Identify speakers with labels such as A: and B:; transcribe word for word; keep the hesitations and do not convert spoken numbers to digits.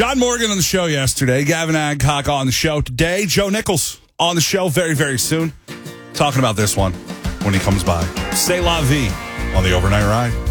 A: John Morgan on the show yesterday. Gavin Adcock on the show today. Joe Nichols on the show very, very soon. Talking about this one when he comes by. C'est la vie on the Overnight Ride.